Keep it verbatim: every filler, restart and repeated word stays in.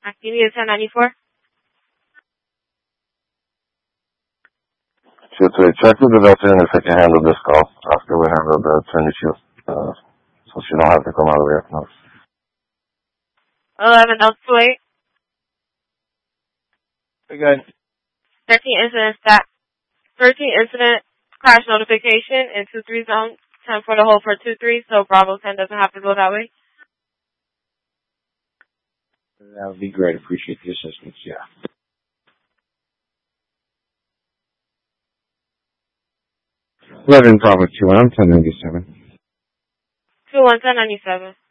Activity ten ninety-four. two three, check with the doctor and if I can handle this call after we handle the twenty-two. Uh, so she don't have to come out of here. No. eleven L two eight. Hey guys. thirteen incident stat. thirteen incident crash notification in two three zone. ten for the hold for two three, so Bravo ten doesn't have to go that way. That would be great. Appreciate the assistance, yeah. eleven Bravo two one, I'm ten ninety-seven. two one ten ninety-seven.